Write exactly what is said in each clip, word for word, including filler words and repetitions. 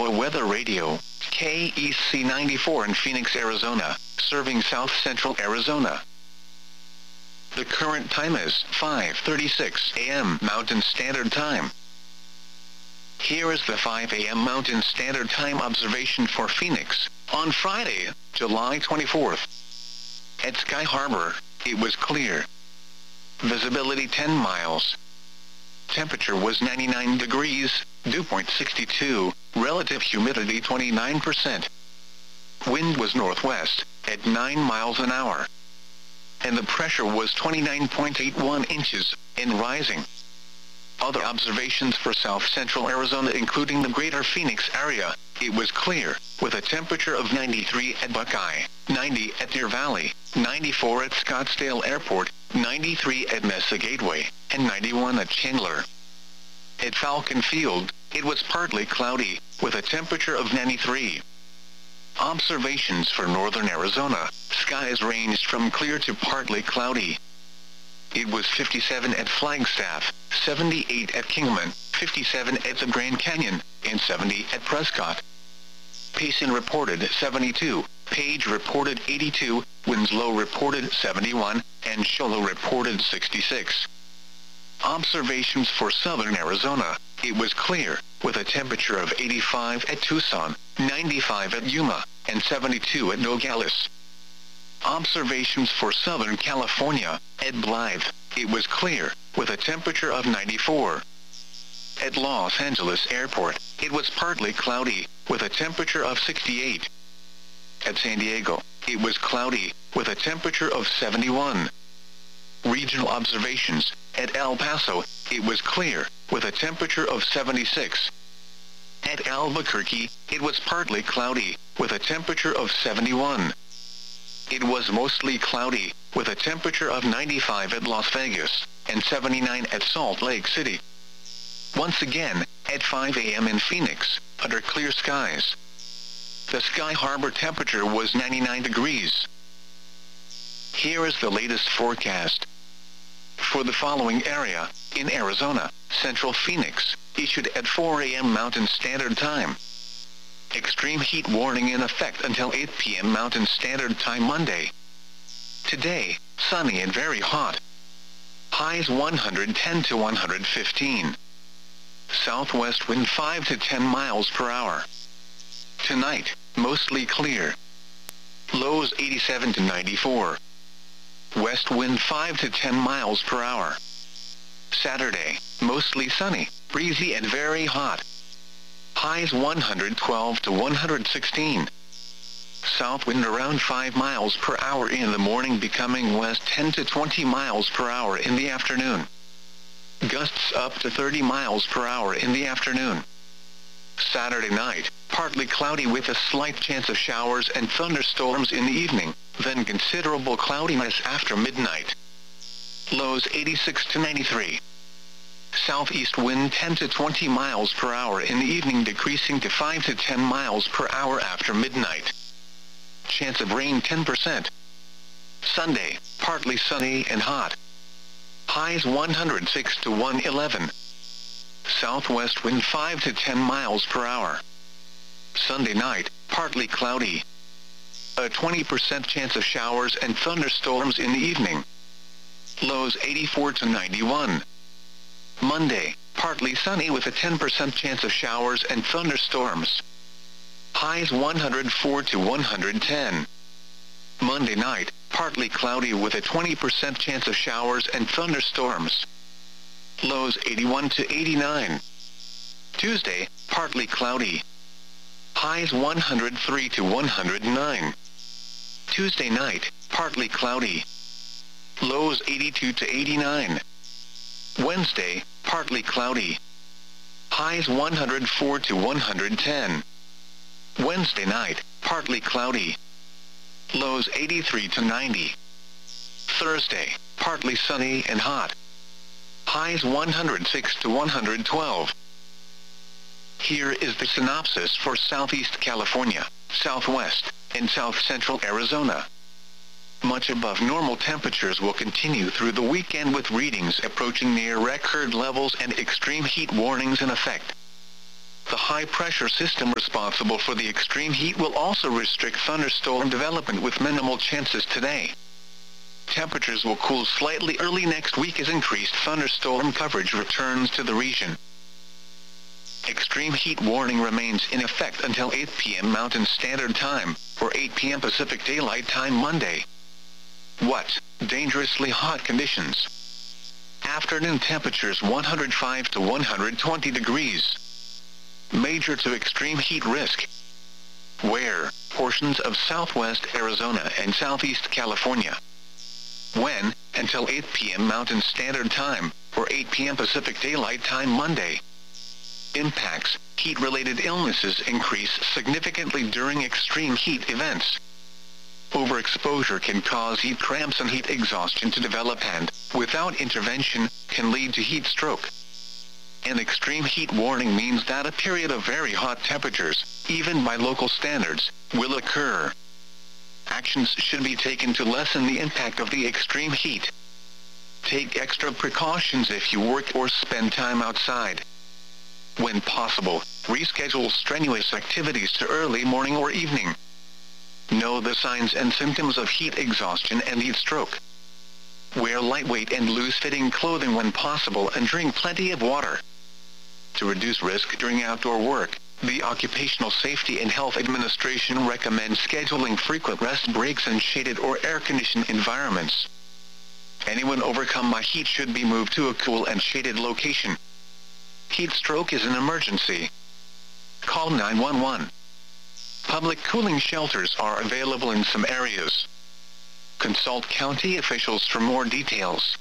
Weather Radio, K E C ninety-four in Phoenix, Arizona, serving south central Arizona. The current time is five thirty-six a m Mountain Standard Time. Here is the five a m Mountain Standard Time observation for Phoenix, on Friday, July twenty-fourth. At Sky Harbor, it was clear. Visibility ten miles. Temperature was ninety-nine degrees, dew point sixty-two, relative humidity twenty-nine percent. Wind was northwest, at nine miles an hour. And the pressure was twenty-nine point eight one inches, and rising. Other observations for south central Arizona including the greater Phoenix area, it was clear, with a temperature of ninety-three at Buckeye, ninety at Deer Valley, ninety-four at Scottsdale Airport, ninety-three at Mesa Gateway, and ninety-one at Chandler. At Falcon Field, it was partly cloudy, with a temperature of ninety-three. Observations for northern Arizona, skies ranged from clear to partly cloudy. It was fifty-seven at Flagstaff, seventy-eight at Kingman, fifty-seven at the Grand Canyon, and seventy at Prescott. Payson reported seventy-two, Page reported eighty-two, Winslow reported seventy-one, and Show Low reported sixty-six. Observations for southern Arizona, it was clear, with a temperature of eighty-five at Tucson, ninety-five at Yuma, and seventy-two at Nogales. Observations for southern California, at Blythe, it was clear, with a temperature of ninety-four. At Los Angeles Airport, it was partly cloudy, with a temperature of sixty-eight. At San Diego, it was cloudy, with a temperature of seventy-one. Regional observations, at El Paso, it was clear, with a temperature of seventy-six. At Albuquerque, it was partly cloudy, with a temperature of seventy-one. It was mostly cloudy, with a temperature of ninety-five at Las Vegas, and seventy-nine at Salt Lake City. Once again, at five a m in Phoenix, under clear skies. The Sky Harbor temperature was ninety-nine degrees. Here is the latest forecast. For the following area, in Arizona, Central Phoenix, issued at four a m Mountain Standard Time. Extreme heat warning in effect until eight p m Mountain Standard Time Monday. Today, sunny and very hot. Highs one hundred ten to one hundred fifteen. Southwest wind five to ten miles per hour. Tonight, mostly clear. Lows eighty-seven to ninety-four. West wind five to ten miles per hour. Saturday, mostly sunny, breezy and very hot. Highs one hundred twelve to one hundred sixteen. South wind around five miles per hour in the morning, becoming west ten to twenty miles per hour in the afternoon. Gusts up to thirty miles per hour in the afternoon. Saturday night, partly cloudy with a slight chance of showers and thunderstorms in the evening, then considerable cloudiness after midnight. Lows eighty-six to ninety-three. Southeast wind ten to twenty miles per hour in the evening, decreasing to five to ten miles per hour after midnight. Chance of rain ten percent. Sunday, partly sunny and hot. Highs one hundred six to one hundred eleven. Southwest wind five to ten miles per hour. Sunday night, partly cloudy. A twenty percent chance of showers and thunderstorms in the evening. Lows eighty-four to ninety-one. Monday, partly sunny with a ten percent chance of showers and thunderstorms. Highs one hundred four to one hundred ten. Monday night, partly cloudy with a twenty percent chance of showers and thunderstorms. Lows eighty-one to eighty-nine. Tuesday, partly cloudy. Highs one hundred three to one hundred nine. Tuesday night, partly cloudy. Lows eighty-two to eighty-nine. Wednesday, partly cloudy. Highs one hundred four to one hundred ten. Wednesday night, partly cloudy. Lows eighty-three to ninety. Thursday, partly sunny and hot. Highs one hundred six to one hundred twelve. Here is the synopsis for Southeast California, Southwest, and South Central Arizona. Much above normal temperatures will continue through the weekend, with readings approaching near record levels and extreme heat warnings in effect. The high-pressure system responsible for the extreme heat will also restrict thunderstorm development with minimal chances today. Temperatures will cool slightly early next week as increased thunderstorm coverage returns to the region. Extreme heat warning remains in effect until eight p m Mountain Standard Time, or eight p m Pacific Daylight Time Monday. What? Dangerously hot conditions. Afternoon temperatures one hundred five to one hundred twenty degrees. Major to extreme heat risk. Where? Portions of southwest Arizona and southeast California. When? Until eight p m Mountain Standard Time, or eight p m Pacific Daylight Time Monday. Impacts. Heat-related illnesses increase significantly during extreme heat events. Overexposure can cause heat cramps and heat exhaustion to develop and, without intervention, can lead to heat stroke. An extreme heat warning means that a period of very hot temperatures, even by local standards, will occur. Actions should be taken to lessen the impact of the extreme heat. Take extra precautions if you work or spend time outside. When possible, reschedule strenuous activities to early morning or evening. Know the signs and symptoms of heat exhaustion and heat stroke. Wear lightweight and loose-fitting clothing when possible and drink plenty of water. To reduce risk during outdoor work, the Occupational Safety and Health Administration recommends scheduling frequent rest breaks in shaded or air-conditioned environments. Anyone overcome by heat should be moved to a cool and shaded location. Heat stroke is an emergency. Call nine one one. Public cooling shelters are available in some areas. Consult county officials for more details.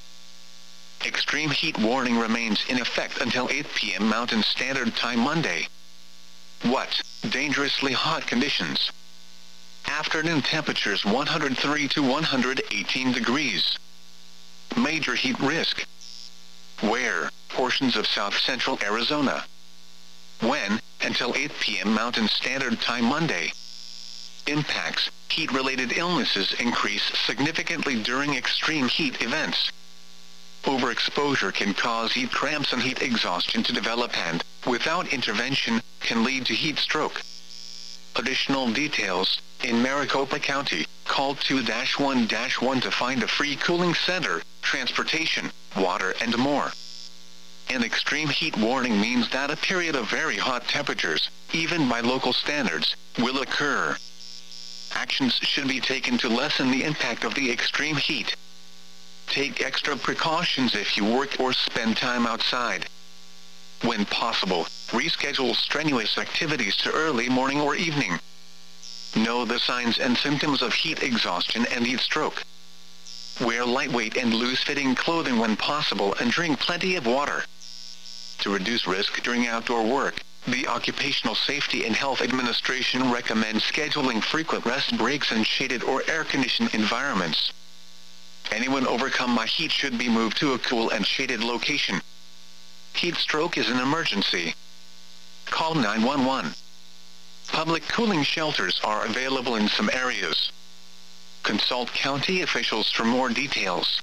Extreme heat warning remains in effect until eight p m Mountain Standard Time Monday. What? Dangerously hot conditions. Afternoon temperatures one hundred three to one hundred eighteen degrees. Major heat risk. Where? Portions of south-central Arizona. When? Until eight p m Mountain Standard Time Monday. Impacts. Heat-related illnesses increase significantly during extreme heat events. Overexposure can cause heat cramps and heat exhaustion to develop and, without intervention, can lead to heat stroke. Additional details. In Maricopa County, call two one one to find a free cooling center, transportation, water and more. An extreme heat warning means that a period of very hot temperatures, even by local standards, will occur. Actions should be taken to lessen the impact of the extreme heat. Take extra precautions if you work or spend time outside. When possible, reschedule strenuous activities to early morning or evening. Know the signs and symptoms of heat exhaustion and heat stroke. Wear lightweight and loose-fitting clothing when possible and drink plenty of water. To reduce risk during outdoor work, the Occupational Safety and Health Administration recommends scheduling frequent rest breaks in shaded or air-conditioned environments. Anyone overcome by heat should be moved to a cool and shaded location. Heat stroke is an emergency. Call nine one one. Public cooling shelters are available in some areas. Consult county officials for more details.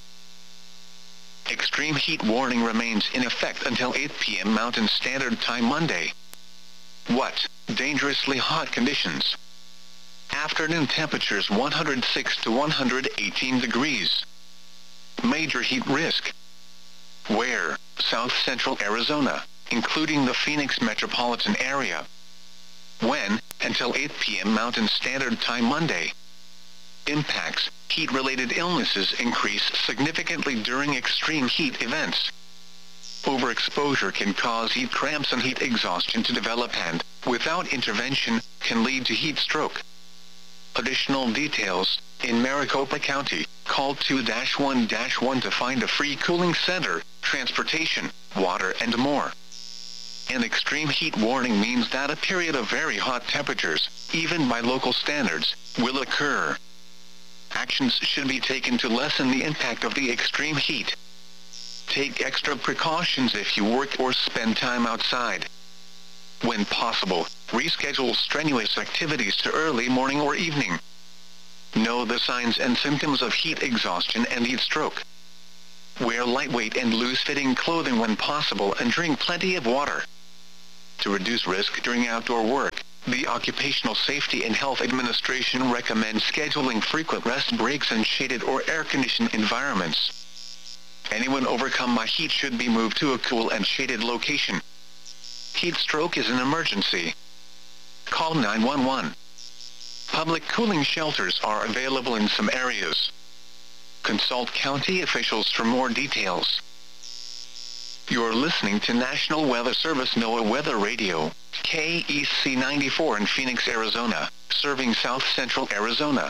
Extreme heat warning remains in effect until eight p m Mountain Standard Time Monday. What? Dangerously hot conditions. Afternoon temperatures one hundred six to one hundred eighteen degrees. Major heat risk. Where? South-central Arizona, including the Phoenix metropolitan area. When? Until eight p m Mountain Standard Time Monday. Impacts. Heat-related illnesses increase significantly during extreme heat events. Overexposure can cause heat cramps and heat exhaustion to develop and, without intervention, can lead to heat stroke. Additional details. In Maricopa County, call two one one to find a free cooling center, transportation, water and more. An extreme heat warning means that a period of very hot temperatures, even by local standards, will occur. Actions should be taken to lessen the impact of the extreme heat. Take extra precautions if you work or spend time outside. When possible, reschedule strenuous activities to early morning or evening. Know the signs and symptoms of heat exhaustion and heat stroke. Wear lightweight and loose-fitting clothing when possible and drink plenty of water. To reduce risk during outdoor work, the Occupational Safety and Health Administration recommends scheduling frequent rest breaks in shaded or air-conditioned environments. Anyone overcome by heat should be moved to a cool and shaded location. Heat stroke is an emergency. Call nine one one. Public cooling shelters are available in some areas. Consult county officials for more details. You're listening to National Weather Service NOAA Weather Radio, K E C ninety-four in Phoenix, Arizona, serving south central Arizona.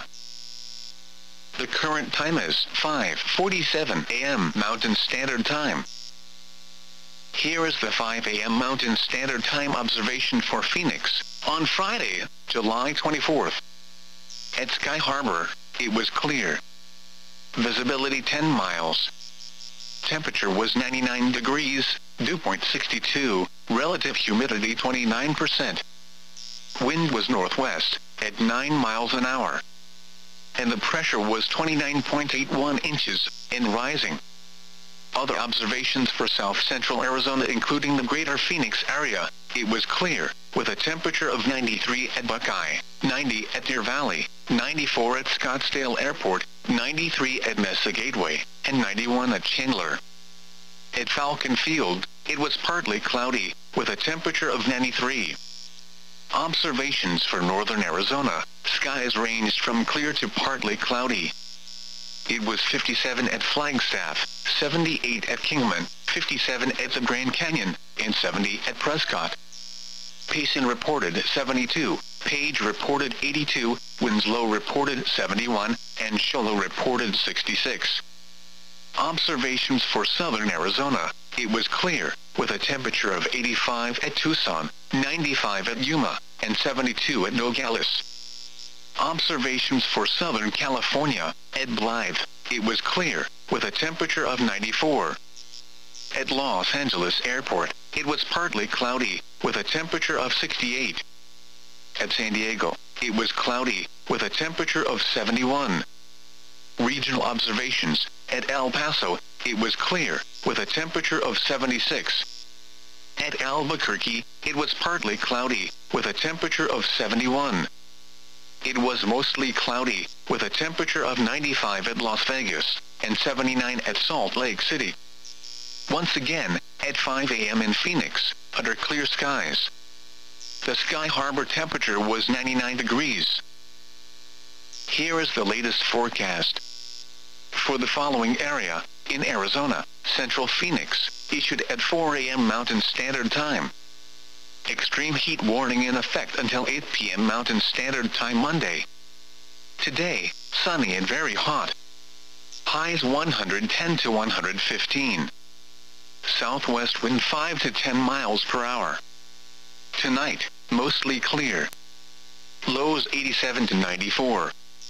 The current time is five forty-seven a m Mountain Standard Time. Here is the five a m Mountain Standard Time observation for Phoenix, on Friday, July twenty-fourth. At Sky Harbor, it was clear. Visibility ten miles. Temperature was ninety-nine degrees, dew point sixty-two, relative humidity twenty-nine percent. Wind was northwest, at nine miles an hour. And the pressure was twenty-nine point eight one inches, and rising. Other observations for south central Arizona including the greater Phoenix area, it was clear, with a temperature of ninety-three at Buckeye, ninety at Deer Valley, ninety-four at Scottsdale Airport, ninety-three at Mesa Gateway, and ninety-one at Chandler. At Falcon Field, it was partly cloudy, with a temperature of ninety-three. Observations for northern Arizona, skies ranged from clear to partly cloudy. It was fifty-seven at Flagstaff, seventy-eight at Kingman, fifty-seven at the Grand Canyon, and seventy at Prescott. Payson reported seventy-two, Page reported eighty-two, Winslow reported seventy-one, and Show Low reported sixty-six. Observations for southern Arizona, it was clear, with a temperature of eighty-five at Tucson, ninety-five at Yuma, and seventy-two at Nogales. Observations for southern California, at Blythe, it was clear, with a temperature of ninety-four. At Los Angeles Airport, it was partly cloudy, with a temperature of sixty-eight. At San Diego, it was cloudy, with a temperature of seventy-one. Regional observations, at El Paso, it was clear, with a temperature of seventy-six. At Albuquerque, it was partly cloudy, with a temperature of seventy-one. It was mostly cloudy, with a temperature of ninety-five at Las Vegas, and seventy-nine at Salt Lake City. Once again, at five a m in Phoenix, under clear skies. The Sky Harbor temperature was ninety-nine degrees. Here is the latest forecast. For the following area, in Arizona, Central Phoenix, issued at four a m Mountain Standard Time. Extreme heat warning in effect until eight p m Mountain Standard Time Monday. Today, sunny and very hot. Highs one hundred ten to one hundred fifteen. Southwest wind five to ten miles per hour. Tonight, mostly clear. Lows eighty-seven to ninety-four.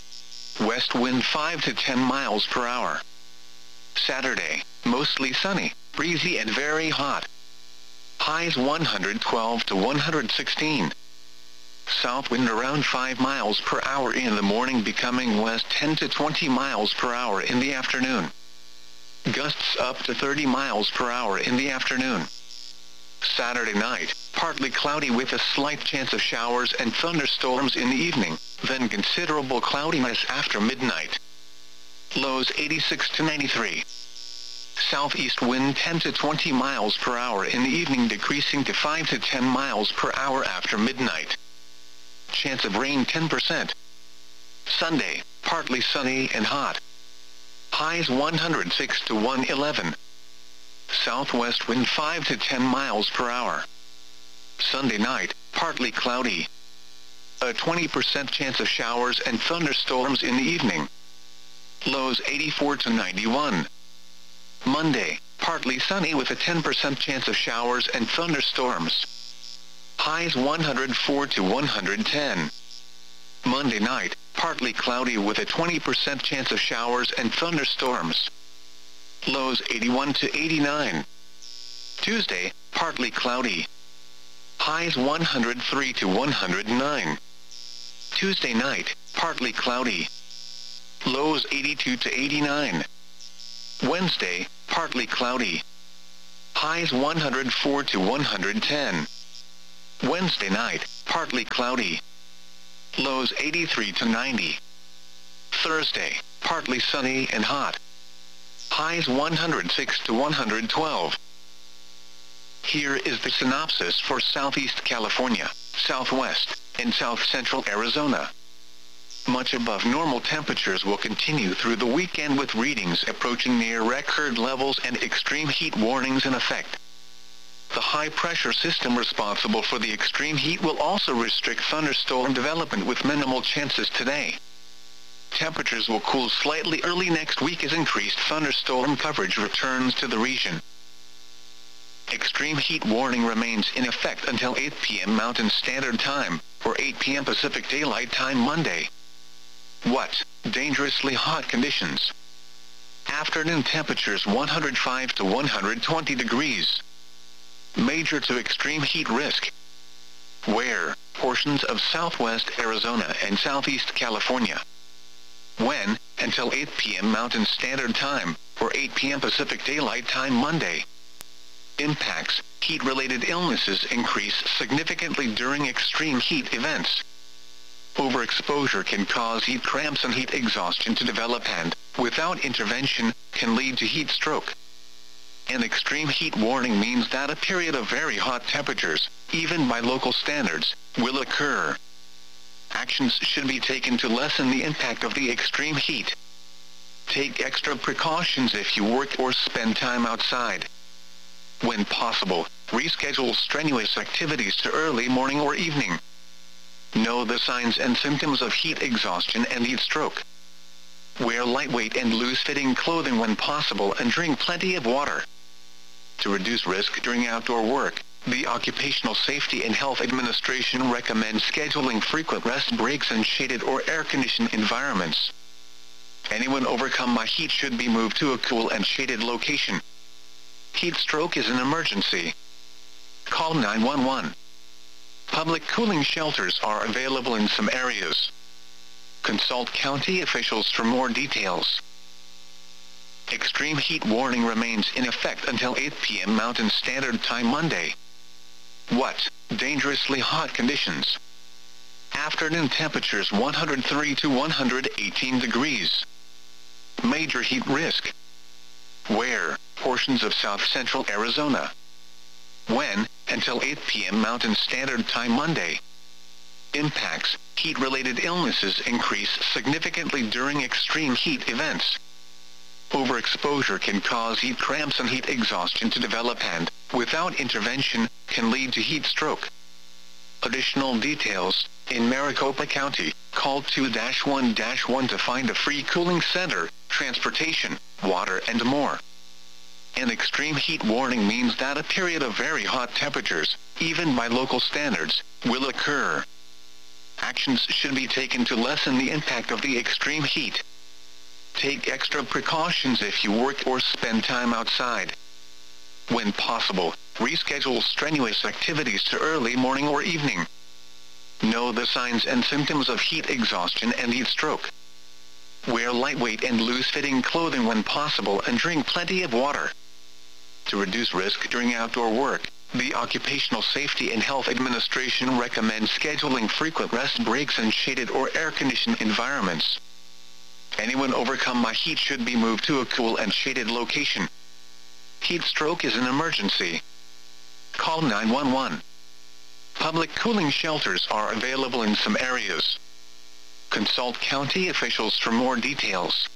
West wind five to ten miles per hour. Saturday, mostly sunny, breezy and very hot. Highs one hundred twelve to one hundred sixteen. South wind around five miles per hour in the morning, becoming west ten to twenty miles per hour in the afternoon. Gusts up to thirty miles per hour in the afternoon. Saturday night, partly cloudy with a slight chance of showers and thunderstorms in the evening, then considerable cloudiness after midnight. Lows eighty-six to ninety-three. Southeast wind ten to twenty miles per hour in the evening, decreasing to five to ten miles per hour after midnight. Chance of rain ten percent. Sunday, partly sunny and hot. Highs one hundred six to one hundred eleven. Southwest wind five to ten miles per hour. Sunday night, partly cloudy. A twenty percent chance of showers and thunderstorms in the evening. Lows eighty-four to ninety-one. Monday, partly sunny with a ten percent chance of showers and thunderstorms. Highs one hundred four to one hundred ten. Monday night, partly cloudy with a twenty percent chance of showers and thunderstorms. Lows eighty-one to eighty-nine. Tuesday, partly cloudy. Highs one hundred three to one hundred nine. Tuesday night, partly cloudy. Lows eighty-two to eighty-nine. Wednesday, partly cloudy. Highs one hundred four to one hundred ten. Wednesday night, partly cloudy. Lows eighty-three to ninety. Thursday, partly sunny and hot. Highs one hundred six to one hundred twelve. Here is the synopsis for Southeast California, Southwest, and South Central Arizona. Much above normal temperatures will continue through the weekend with readings approaching near record levels and extreme heat warnings in effect. The high-pressure system responsible for the extreme heat will also restrict thunderstorm development with minimal chances today. Temperatures will cool slightly early next week as increased thunderstorm coverage returns to the region. Extreme heat warning remains in effect until eight p m Mountain Standard Time, or eight p m Pacific Daylight Time Monday. What? Dangerously hot conditions. Afternoon temperatures one hundred five to one hundred twenty degrees. Major to extreme heat risk. Where? Portions of southwest Arizona and southeast California. When? Until eight p m Mountain Standard Time, or eight p m Pacific Daylight Time Monday. Impacts: heat-related illnesses increase significantly during extreme heat events. Overexposure can cause heat cramps and heat exhaustion to develop and, without intervention, can lead to heat stroke. An extreme heat warning means that a period of very hot temperatures, even by local standards, will occur. Actions should be taken to lessen the impact of the extreme heat. Take extra precautions if you work or spend time outside. When possible, reschedule strenuous activities to early morning or evening. Know the signs and symptoms of heat exhaustion and heat stroke. Wear lightweight and loose-fitting clothing when possible and drink plenty of water. To reduce risk during outdoor work, the Occupational Safety and Health Administration recommends scheduling frequent rest breaks in shaded or air-conditioned environments. Anyone overcome by heat should be moved to a cool and shaded location. Heat stroke is an emergency. Call nine one one. Public cooling shelters are available in some areas. Consult county officials for more details. Extreme heat warning remains in effect until eight p m Mountain Standard Time Monday. What? Dangerously hot conditions. Afternoon temperatures one hundred three to one hundred eighteen degrees. Major heat risk. Where? Portions of south central Arizona. When? Until eight p m Mountain Standard Time Monday. Impacts: heat-related illnesses increase significantly during extreme heat events. Overexposure can cause heat cramps and heat exhaustion to develop and, without intervention, can lead to heat stroke. Additional details: in Maricopa County, call two one one to find a free cooling center, transportation, water and more. An extreme heat warning means that a period of very hot temperatures, even by local standards, will occur. Actions should be taken to lessen the impact of the extreme heat. Take extra precautions if you work or spend time outside. When possible, reschedule strenuous activities to early morning or evening. Know the signs and symptoms of heat exhaustion and heat stroke. Wear lightweight and loose-fitting clothing when possible and drink plenty of water. To reduce risk during outdoor work, the Occupational Safety and Health Administration recommends scheduling frequent rest breaks in shaded or air-conditioned environments. Anyone overcome by heat should be moved to a cool and shaded location. Heat stroke is an emergency. Call nine one one. Public cooling shelters are available in some areas. Consult county officials for more details.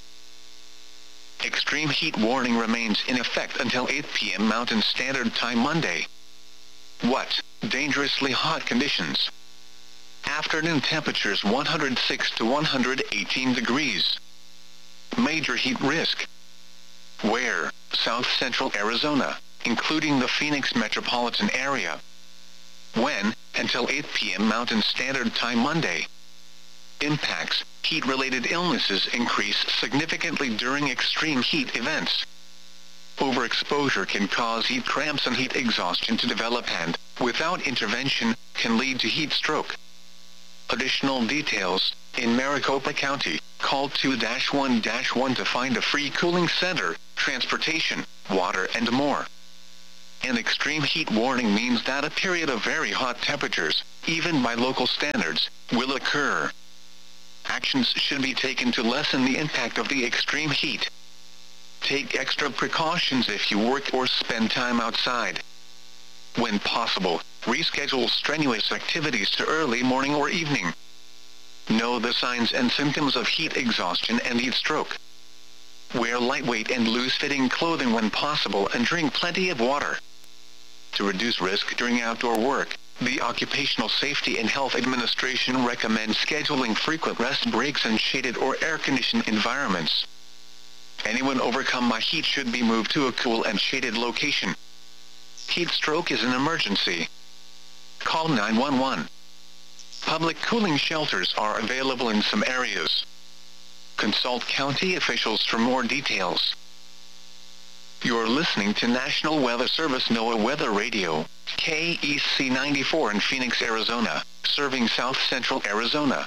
Extreme heat warning remains in effect until eight p m Mountain Standard Time Monday. What? Dangerously hot conditions. Afternoon temperatures one hundred six to one hundred eighteen degrees. Major heat risk. Where? South Central Arizona, including the Phoenix metropolitan area. When? Until eight p m Mountain Standard Time Monday. Impacts: heat-related illnesses increase significantly during extreme heat events. Overexposure can cause heat cramps and heat exhaustion to develop and, without intervention, can lead to heat stroke. Additional details: in Maricopa County, call two one one to find a free cooling center, transportation, water and more. An extreme heat warning means that a period of very hot temperatures, even by local standards, will occur. Actions should be taken to lessen the impact of the extreme heat. Take extra precautions if you work or spend time outside. When possible, reschedule strenuous activities to early morning or evening. Know the signs and symptoms of heat exhaustion and heat stroke. Wear lightweight and loose-fitting clothing when possible and drink plenty of water. To reduce risk during outdoor work, the Occupational Safety and Health Administration recommends scheduling frequent rest breaks in shaded or air-conditioned environments. Anyone overcome by heat should be moved to a cool and shaded location. Heat stroke is an emergency. Call nine one one. Public cooling shelters are available in some areas. Consult county officials for more details. You're listening to National Weather Service NOAA Weather Radio, K E C ninety-four in Phoenix, Arizona, serving South Central Arizona.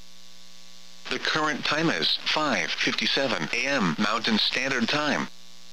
The current time is five fifty-seven a m Mountain Standard Time.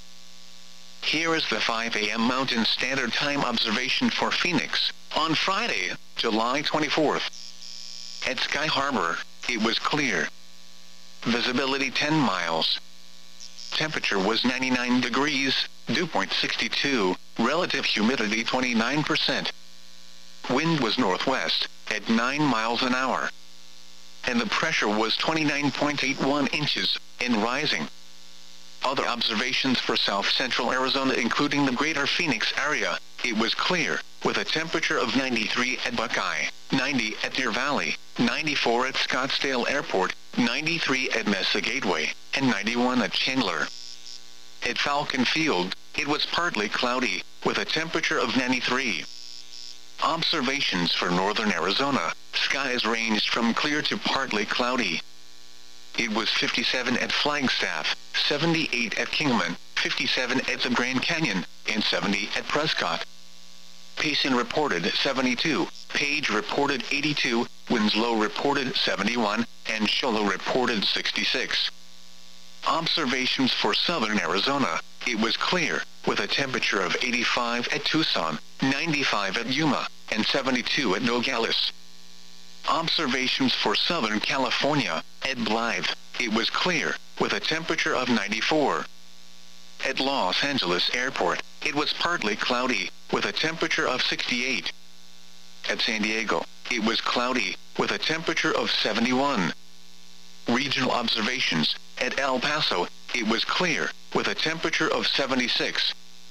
Here is the five a m Mountain Standard Time observation for Phoenix, on Friday, July twenty-fourth. At Sky Harbor, it was clear. Visibility ten miles. Temperature was ninety-nine degrees, dew point sixty-two, relative humidity twenty-nine percent. Wind was northwest, at nine miles an hour. And the pressure was twenty-nine point eight one inches, and rising. Other observations for South Central Arizona including the greater Phoenix area, it was clear, with a temperature of ninety-three at Buckeye, ninety at Deer Valley, ninety-four at Scottsdale Airport, ninety-three at Mesa Gateway, and ninety-one at Chandler. At Falcon Field, it was partly cloudy, with a temperature of ninety-three. Observations for northern Arizona, skies ranged from clear to partly cloudy. It was fifty-seven at Flagstaff, seventy-eight at Kingman, fifty-seven at the Grand Canyon, and seventy at Prescott. Payson reported seventy-two, Page reported eighty-two, Winslow reported seventy-one, and Show Low reported sixty-six. Observations for southern Arizona, it was clear, with a temperature of eighty-five at Tucson, ninety-five at Yuma, and seventy-two at Nogales. Observations for southern California, at Blythe, it was clear, with a temperature of ninety-four. At Los Angeles Airport, it was partly cloudy, with a temperature of sixty-eight. At San Diego, it was cloudy, with a temperature of seventy-one. Regional observations, at El Paso, it was clear, with a temperature of seventy-six.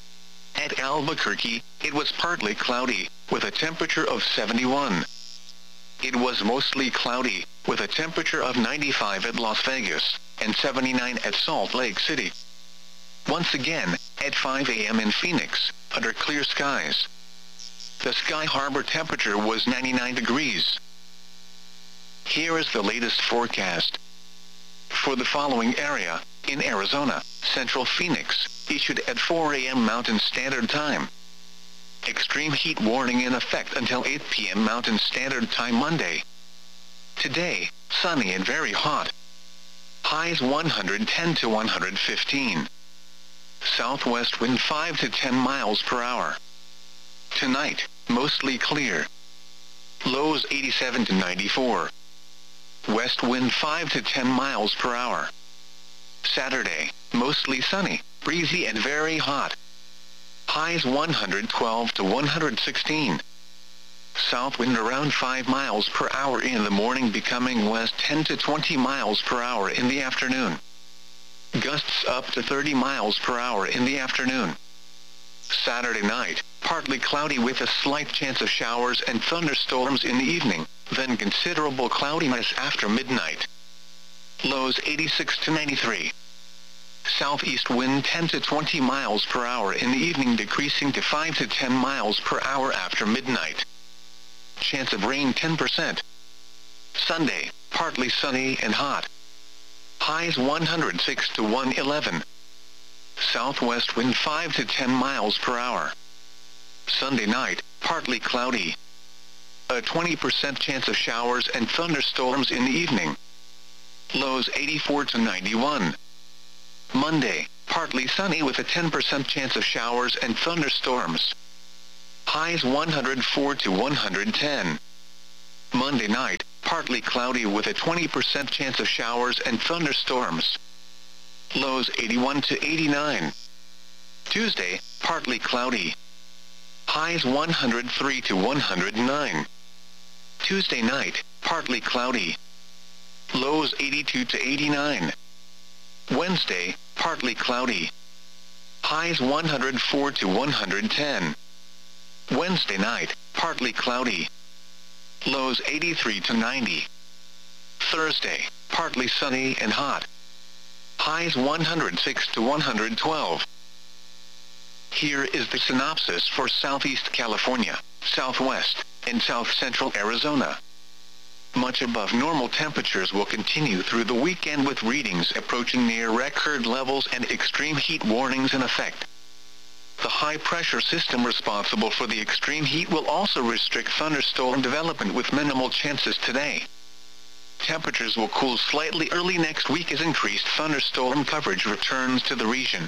At Albuquerque, it was partly cloudy, with a temperature of seventy-one. It was mostly cloudy, with a temperature of ninety-five at Las Vegas, and seventy-nine at Salt Lake City. Once again, at five a m in Phoenix, under clear skies. The Sky Harbor temperature was ninety-nine degrees. Here is the latest forecast. For the following area, in Arizona, Central Phoenix, issued at four a m Mountain Standard Time. Extreme heat warning in effect until eight p m Mountain Standard Time Monday. Today, sunny and very hot. Highs one hundred ten to one hundred fifteen. Southwest wind five to ten miles per hour. Tonight, mostly clear. Lows eighty-seven to ninety-four. West wind five to ten miles per hour. Saturday, mostly sunny, breezy and very hot. Highs one hundred twelve to one hundred sixteen. South wind around five miles per hour in the morning, becoming west ten to twenty miles per hour in the afternoon. Gusts up to thirty miles per hour in the afternoon. Saturday night, partly cloudy with a slight chance of showers and thunderstorms in the evening, then considerable cloudiness after midnight. Lows eighty-six to ninety-three. Southeast wind ten to twenty miles per hour in the evening, decreasing to five to ten miles per hour after midnight. Chance of rain ten percent. Sunday, partly sunny and hot. Highs one hundred six to one hundred eleven. Southwest wind five to ten miles per hour. Sunday night, partly cloudy. A twenty percent chance of showers and thunderstorms in the evening. Lows eighty-four to ninety-one. Monday, partly sunny with a ten percent chance of showers and thunderstorms. Highs one hundred four to one hundred ten. Monday night, partly cloudy with a twenty percent chance of showers and thunderstorms. Lows eighty-one to eighty-nine. Tuesday, partly cloudy. Highs one hundred three to one hundred nine. Tuesday night, partly cloudy. Lows eighty-two to eighty-nine. Wednesday, partly cloudy. Highs one hundred four to one hundred ten. Wednesday night, partly cloudy. Lows eighty-three to ninety. Thursday, partly sunny and hot. Highs one hundred six to one hundred twelve. Here is the synopsis for Southeast California, Southwest, and South Central Arizona. Much above normal temperatures will continue through the weekend with readings approaching near record levels and extreme heat warnings in effect. The high-pressure system responsible for the extreme heat will also restrict thunderstorm development with minimal chances today. Temperatures will cool slightly early next week as increased thunderstorm coverage returns to the region.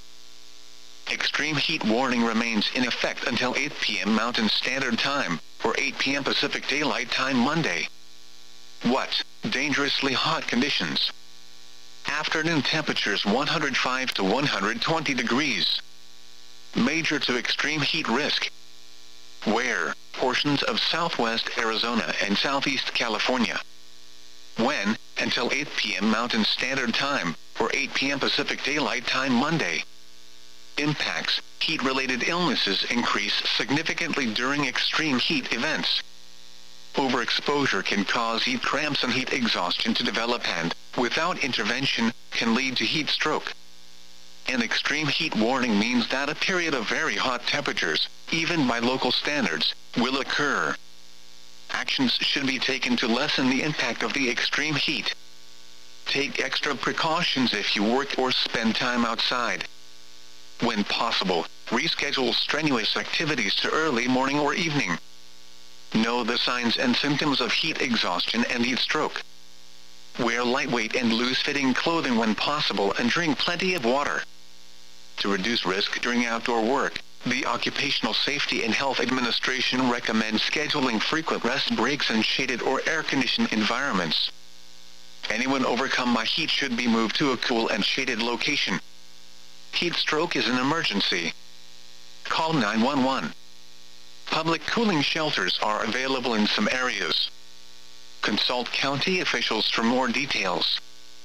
Extreme heat warning remains in effect until eight p m Mountain Standard Time, or eight p m Pacific Daylight Time Monday. What? Dangerously hot conditions. Afternoon temperatures one hundred five to one hundred twenty degrees. Major to extreme heat risk. Where? Portions of southwest Arizona and southeast California. When? Until eight p m Mountain Standard Time, or eight p m Pacific Daylight Time Monday. Impacts: heat-related illnesses increase significantly during extreme heat events. Overexposure can cause heat cramps and heat exhaustion to develop and, without intervention, can lead to heat stroke. An extreme heat warning means that a period of very hot temperatures, even by local standards, will occur. Actions should be taken to lessen the impact of the extreme heat. Take extra precautions if you work or spend time outside. When possible, reschedule strenuous activities to early morning or evening. Know the signs and symptoms of heat exhaustion and heat stroke. Wear lightweight and loose-fitting clothing when possible and drink plenty of water. To reduce risk during outdoor work, the Occupational Safety and Health Administration recommends scheduling frequent rest breaks in shaded or air-conditioned environments. Anyone overcome by heat should be moved to a cool and shaded location. Heat stroke is an emergency. Call nine one one. Public cooling shelters are available in some areas. Consult county officials for more details.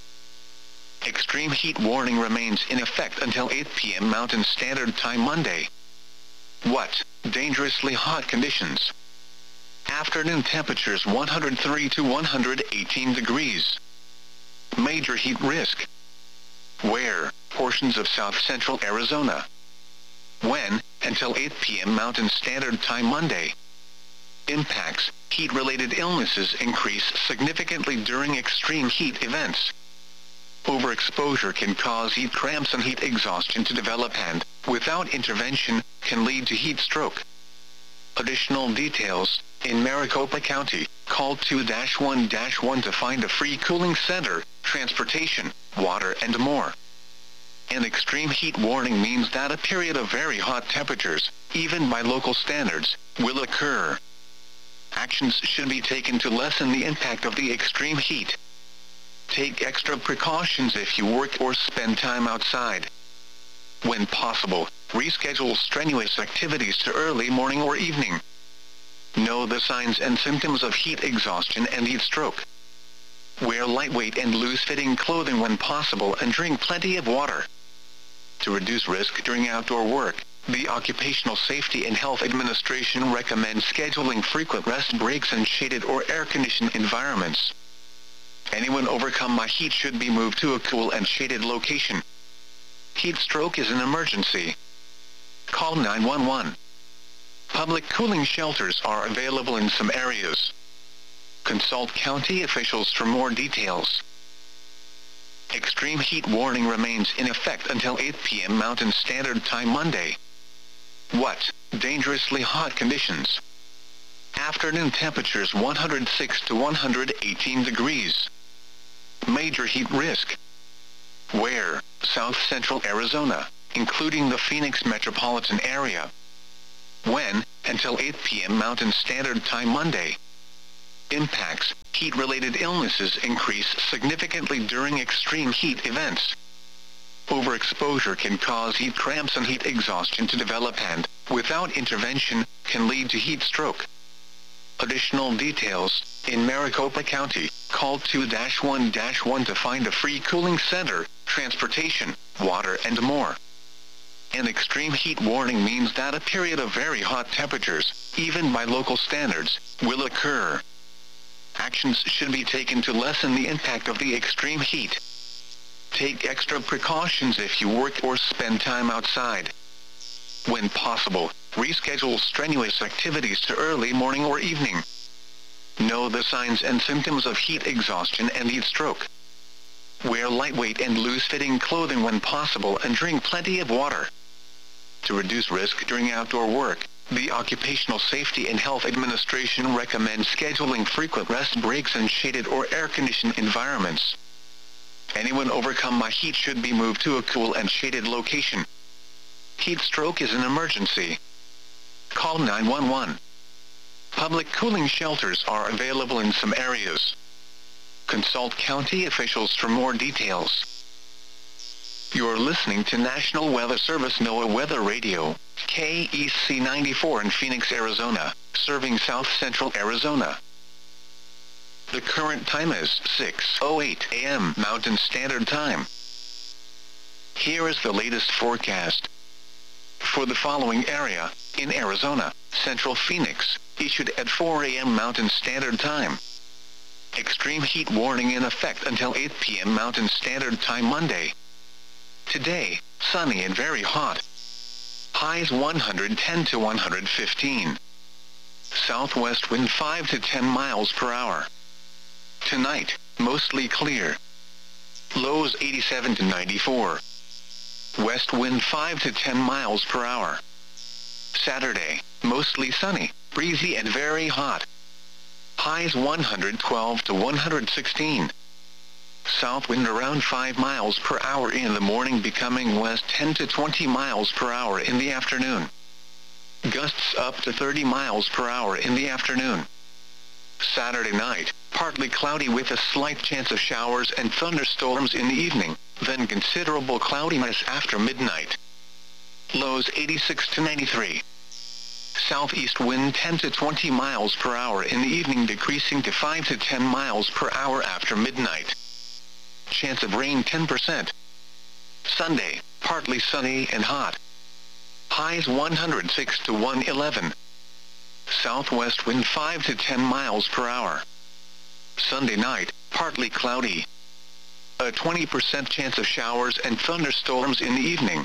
Extreme heat warning remains in effect until eight p m Mountain Standard Time Monday. What? Dangerously hot conditions. Afternoon temperatures one hundred three to one hundred eighteen degrees. Major heat risk. Where? Portions of south central Arizona. When? Until eight p m Mountain Standard Time Monday. Impacts: heat-related illnesses increase significantly during extreme heat events. Overexposure can cause heat cramps and heat exhaustion to develop and, without intervention, can lead to heat stroke. Additional details: in Maricopa County, call two one one to find a free cooling center, transportation, water and more. An extreme heat warning means that a period of very hot temperatures, even by local standards, will occur. Actions should be taken to lessen the impact of the extreme heat. Take extra precautions if you work or spend time outside. When possible, reschedule strenuous activities to early morning or evening. Know the signs and symptoms of heat exhaustion and heat stroke. Wear lightweight and loose-fitting clothing when possible and drink plenty of water. To reduce risk during outdoor work, the Occupational Safety and Health Administration recommends scheduling frequent rest breaks in shaded or air-conditioned environments. Anyone overcome by heat should be moved to a cool and shaded location. Heat stroke is an emergency. Call nine one one. Public cooling shelters are available in some areas. Consult county officials for more details. Extreme heat warning remains in effect until eight p m Mountain Standard Time Monday. What? Dangerously hot conditions. Afternoon temperatures one hundred six to one hundred eighteen degrees. Major heat risk. Where? South Central Arizona, including the Phoenix metropolitan area. When? Until eight p m Mountain Standard Time Monday. Impacts: heat-related illnesses increase significantly during extreme heat events. Overexposure can cause heat cramps and heat exhaustion to develop and, without intervention, can lead to heat stroke. Additional details: in Maricopa County, call two one one to find a free cooling center, transportation, water and more. An extreme heat warning means that a period of very hot temperatures, even by local standards, will occur. Actions should be taken to lessen the impact of the extreme heat. Take extra precautions if you work or spend time outside. When possible, reschedule strenuous activities to early morning or evening. Know the signs and symptoms of heat exhaustion and heat stroke. Wear lightweight and loose-fitting clothing when possible and drink plenty of water. To reduce risk during outdoor work, the Occupational Safety and Health Administration recommends scheduling frequent rest breaks in shaded or air-conditioned environments. Anyone overcome by heat should be moved to a cool and shaded location. Heat stroke is an emergency. Call nine one one. Public cooling shelters are available in some areas. Consult county officials for more details. You're listening to National Weather Service NOAA Weather Radio, K E C ninety-four in Phoenix, Arizona, serving South Central Arizona. The current time is six oh eight a m Mountain Standard Time. Here is the latest forecast. For the following area, in Arizona, Central Phoenix, issued at four a m Mountain Standard Time. Extreme heat warning in effect until eight p m Mountain Standard Time Monday. Today, sunny and very hot. Highs one hundred ten to one hundred fifteen. Southwest wind five to ten miles per hour. Tonight, mostly clear. Lows eighty-seven to ninety-four. West wind five to ten miles per hour. Saturday, mostly sunny, breezy and very hot. Highs one hundred twelve to one hundred sixteen. South wind around five miles per hour in the morning, becoming west ten to twenty miles per hour in the afternoon. Gusts up to thirty miles per hour in the afternoon. Saturday night, partly cloudy with a slight chance of showers and thunderstorms in the evening, then considerable cloudiness after midnight. Lows eighty-six to ninety-three. Southeast wind ten to twenty miles per hour in the evening, decreasing to five to ten miles per hour after midnight. Chance of rain ten percent. Sunday, partly sunny and hot. Highs one hundred six to one hundred eleven. Southwest wind five to ten miles per hour. Sunday night, partly cloudy. A twenty percent chance of showers and thunderstorms in the evening.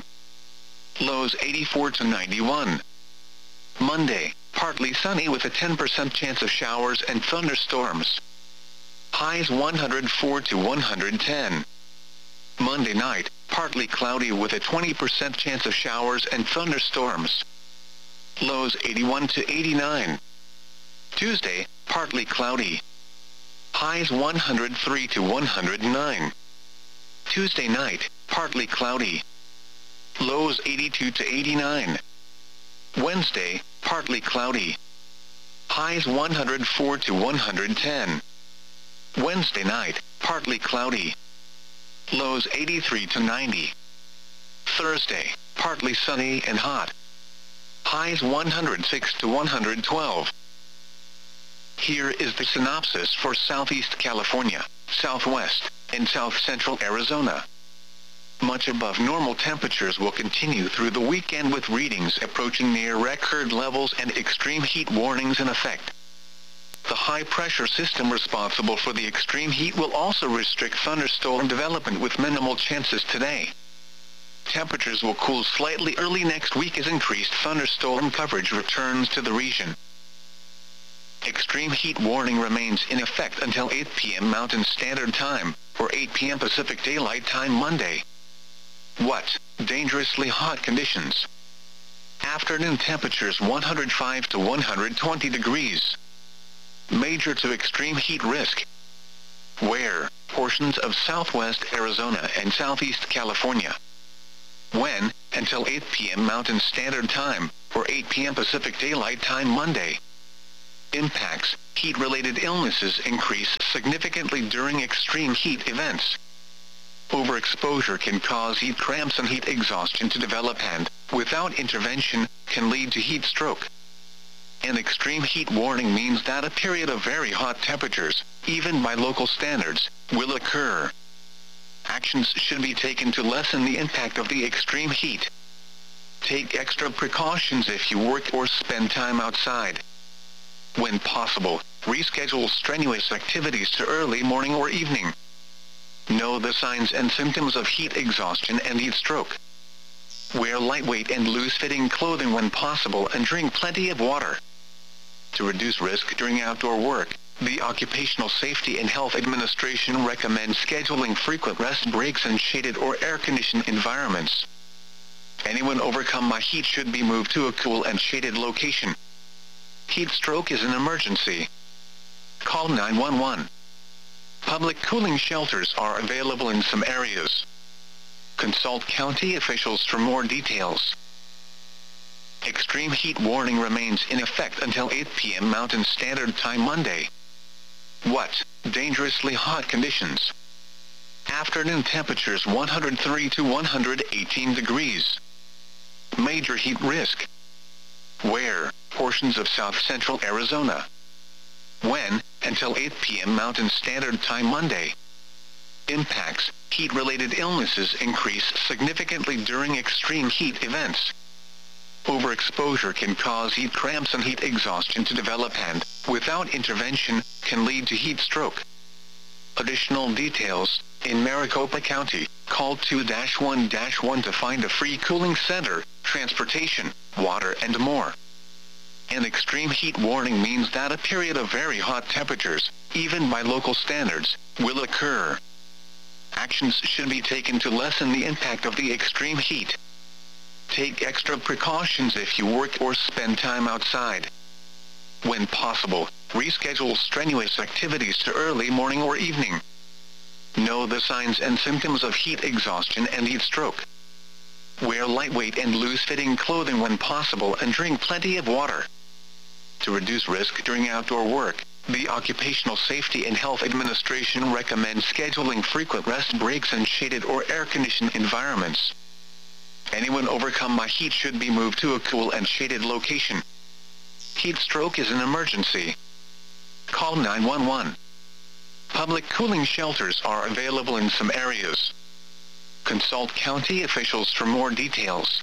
Lows eighty-four to ninety-one. Monday, partly sunny with a ten percent chance of showers and thunderstorms. Highs one hundred four to one hundred ten. Monday night, partly cloudy with a twenty percent chance of showers and thunderstorms. Lows eighty-one to eighty-nine. Tuesday, partly cloudy. Highs one hundred three to one hundred nine. Tuesday night, partly cloudy. Lows eighty-two to eighty-nine. Wednesday, partly cloudy. Highs one hundred four to one hundred ten. Wednesday night, partly cloudy. Lows eighty-three to ninety. Thursday, partly sunny and hot. Highs one hundred six to one hundred twelve. Here is the synopsis for Southeast California, Southwest, and South Central Arizona. Much above normal temperatures will continue through the weekend, with readings approaching near record levels and extreme heat warnings in effect. The high-pressure system responsible for the extreme heat will also restrict thunderstorm development with minimal chances today. Temperatures will cool slightly early next week as increased thunderstorm coverage returns to the region. Extreme heat warning remains in effect until eight p m Mountain Standard Time, or eight p m Pacific Daylight Time Monday. What? Dangerously hot conditions. Afternoon temperatures one hundred five to one hundred twenty degrees. Major to extreme heat risk. Where? portions of southwest Arizona and southeast California. When, until eight p m Mountain Standard Time, or eight p m Pacific Daylight Time Monday. Impacts: heat-related illnesses increase significantly during extreme heat events. Overexposure can cause heat cramps and heat exhaustion to develop and, without intervention, can lead to heat stroke. An extreme heat warning means that a period of very hot temperatures, even by local standards, will occur. Actions should be taken to lessen the impact of the extreme heat. Take extra precautions if you work or spend time outside. When possible, reschedule strenuous activities to early morning or evening. Know the signs and symptoms of heat exhaustion and heat stroke. Wear lightweight and loose-fitting clothing when possible and drink plenty of water. To reduce risk during outdoor work, the Occupational Safety and Health Administration recommends scheduling frequent rest breaks in shaded or air-conditioned environments. Anyone overcome by heat should be moved to a cool and shaded location. Heat stroke is an emergency. Call nine one one. Public cooling shelters are available in some areas. Consult county officials for more details. Extreme heat warning remains in effect until eight p m Mountain Standard Time Monday. What? Dangerously hot conditions. Afternoon temperatures one hundred three to one hundred eighteen degrees. Major heat risk. Where? Portions of south-central Arizona. When? Until eight p m Mountain Standard Time Monday. Impacts: heat-related illnesses increase significantly during extreme heat events. Overexposure can cause heat cramps and heat exhaustion to develop and, without intervention, can lead to heat stroke. Additional details: in Maricopa County, call two one one to find a free cooling center, transportation, water and more. An extreme heat warning means that a period of very hot temperatures, even by local standards, will occur. Actions should be taken to lessen the impact of the extreme heat. Take extra precautions if you work or spend time outside. When possible, reschedule strenuous activities to early morning or evening. Know the signs and symptoms of heat exhaustion and heat stroke. Wear lightweight and loose-fitting clothing when possible and drink plenty of water. To reduce risk during outdoor work, the Occupational Safety and Health Administration recommends scheduling frequent rest breaks in shaded or air-conditioned environments. Anyone overcome by heat should be moved to a cool and shaded location. Heat stroke is an emergency. Call nine one one. Public cooling shelters are available in some areas. Consult county officials for more details.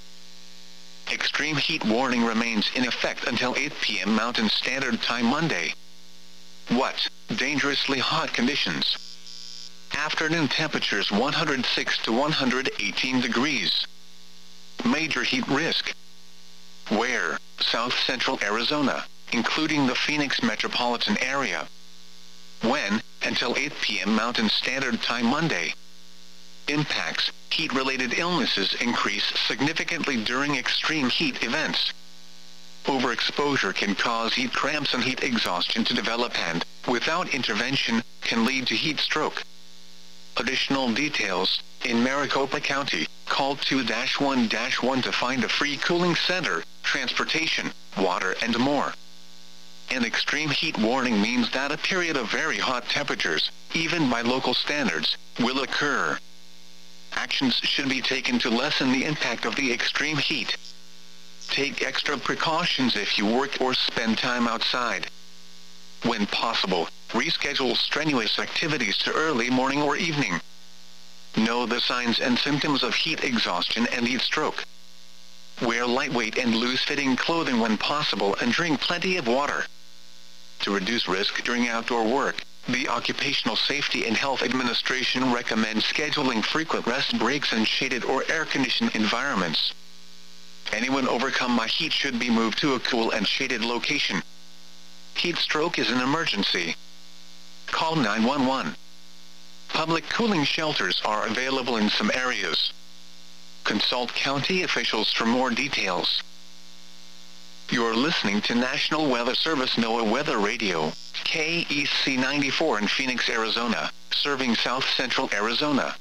Extreme heat warning remains in effect until eight p m Mountain Standard Time Monday. What? Dangerously hot conditions. Afternoon temperatures one hundred six to one hundred eighteen degrees. Major heat risk. Where? South-central Arizona, including the Phoenix metropolitan area. When? Until eight p m Mountain Standard Time Monday. Impacts: heat-related illnesses increase significantly during extreme heat events. Overexposure can cause heat cramps and heat exhaustion to develop and, without intervention, can lead to heat stroke. Additional details: in Maricopa County, call two one one to find a free cooling center, transportation, water and more. An extreme heat warning means that a period of very hot temperatures, even by local standards, will occur. Actions should be taken to lessen the impact of the extreme heat. Take extra precautions if you work or spend time outside. When possible, reschedule strenuous activities to early morning or evening. Know the signs and symptoms of heat exhaustion and heat stroke. Wear lightweight and loose-fitting clothing when possible and drink plenty of water. To reduce risk during outdoor work, the Occupational Safety and Health Administration recommends scheduling frequent rest breaks in shaded or air-conditioned environments. Anyone overcome by heat should be moved to a cool and shaded location. Heat stroke is an emergency. Call nine one one. Public cooling shelters are available in some areas. Consult county officials for more details. You're listening to National Weather Service NOAA Weather Radio, K E C ninety-four in Phoenix, Arizona, serving south central Arizona.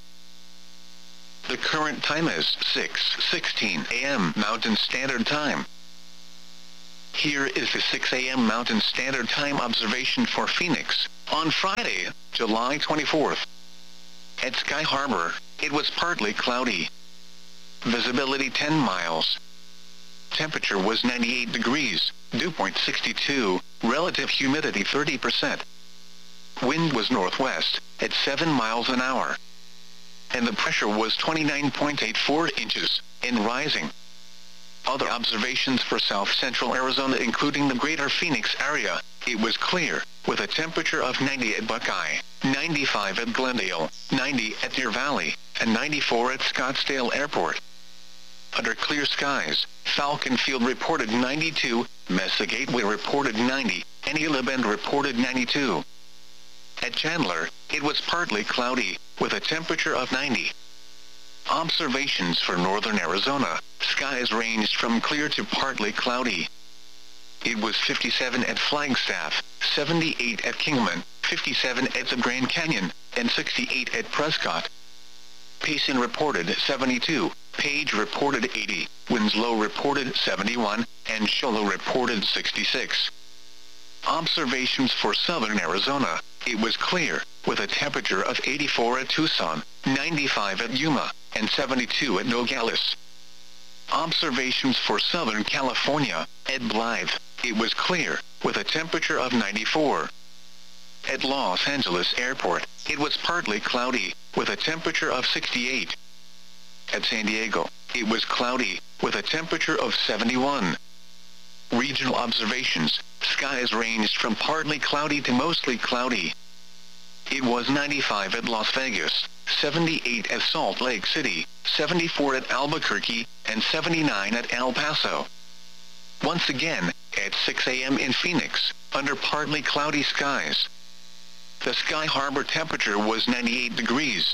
The current time is six sixteen a m Mountain Standard Time. Here is the six a m Mountain Standard Time observation for Phoenix, on Friday, July twenty-fourth. At Sky Harbor, it was partly cloudy. Visibility ten miles. Temperature was ninety-eight degrees, dew point sixty-two, relative humidity thirty percent. Wind was northwest, at seven miles an hour. And the pressure was twenty-nine point eight four inches, and rising. Other observations for south central Arizona including the greater Phoenix area, it was clear, with a temperature of ninety at Buckeye, ninety-five at Glendale, ninety at Deer Valley, and ninety-four at Scottsdale Airport. Under clear skies, Falcon Field reported ninety-two, Mesa Gateway reported ninety, and Gila Bend reported ninety-two. At Chandler, it was partly cloudy, with a temperature of ninety. Observations for northern Arizona, skies ranged from clear to partly cloudy. It was fifty-seven at Flagstaff, seventy-eight at Kingman, fifty-seven at the Grand Canyon, and sixty-eight at Prescott. Payson reported seventy-two, Page reported eighty, Winslow reported seventy-one, and Show Low reported sixty-six. Observations for southern Arizona, it was clear, with a temperature of eighty-four at Tucson, ninety-five at Yuma, and seventy-two at Nogales. Observations for southern California, at Blythe, it was clear, with a temperature of ninety-four. At Los Angeles Airport, it was partly cloudy, with a temperature of sixty-eight. At San Diego, it was cloudy, with a temperature of seventy-one. Regional observations, skies ranged from partly cloudy to mostly cloudy. It was ninety-five at Las Vegas, seventy-eight at Salt Lake City, seventy-four at Albuquerque, and seventy-nine at El Paso. Once again, at six a m in Phoenix, under partly cloudy skies. The Sky Harbor temperature was ninety-eight degrees.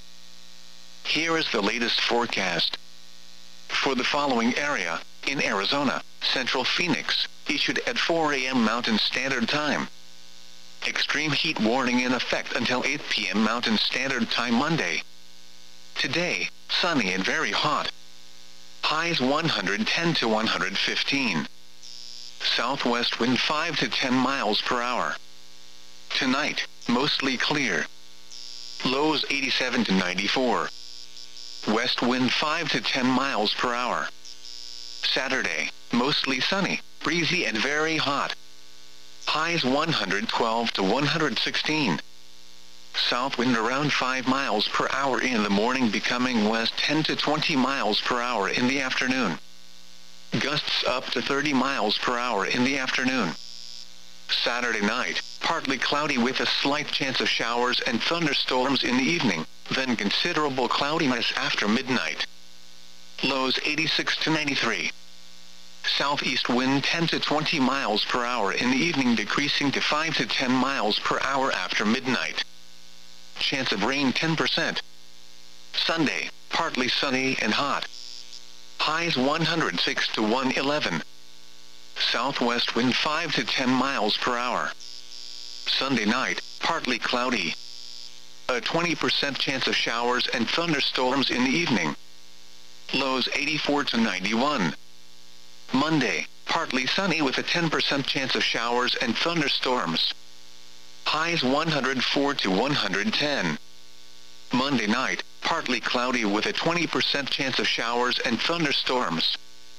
Here is the latest forecast. For the following area, in Arizona, Central Phoenix, issued at four a m Mountain Standard Time. Extreme heat warning in effect until eight p m Mountain Standard Time Monday. Today, sunny and very hot. Highs one hundred ten to one hundred fifteen. Southwest wind five to ten miles per hour. Tonight, mostly clear. Lows eighty-seven to ninety-four. West wind five to ten miles per hour. Saturday, mostly sunny, breezy and very hot. Highs one hundred twelve to one hundred sixteen. South wind around five miles per hour in the morning, becoming west ten to twenty miles per hour in the afternoon. Gusts up to thirty miles per hour in the afternoon. Saturday night, partly cloudy with a slight chance of showers and thunderstorms in the evening, then considerable cloudiness after midnight. Lows eighty-six to ninety-three. Southeast wind ten to twenty miles per hour in the evening, decreasing to five to ten miles per hour after midnight. Chance of rain ten percent. Sunday, partly sunny and hot. Highs one hundred six to one hundred eleven. Southwest wind five to ten miles per hour. Sunday night, partly cloudy. A twenty percent chance of showers and thunderstorms in the evening. Lows eighty-four to ninety-one. Monday, partly sunny with a ten percent chance of showers and thunderstorms. Highs one hundred four to one hundred ten. Monday night, partly cloudy with a twenty percent chance of showers and thunderstorms.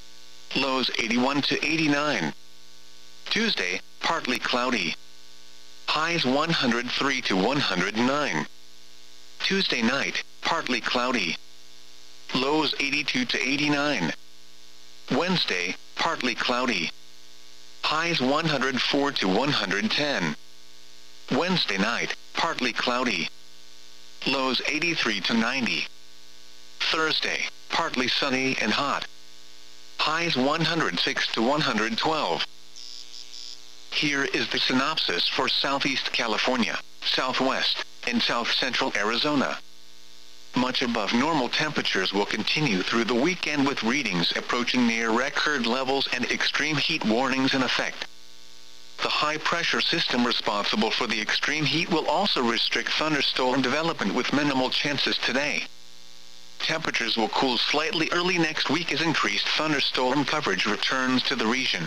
Lows eighty-one to eighty-nine. Tuesday, partly cloudy. Highs one hundred three to one hundred nine. Tuesday night, partly cloudy. Lows eighty-two to eighty-nine. Wednesday, partly cloudy. Highs one hundred four to one hundred ten. Wednesday night, partly cloudy. Lows eighty-three to ninety. Thursday, partly sunny and hot. Highs one hundred six to one hundred twelve. Here is the synopsis for Southeast California, Southwest, and South Central Arizona. Much above normal temperatures will continue through the weekend with readings approaching near record levels and extreme heat warnings in effect. The high-pressure system responsible for the extreme heat will also restrict thunderstorm development with minimal chances today. Temperatures will cool slightly early next week as increased thunderstorm coverage returns to the region.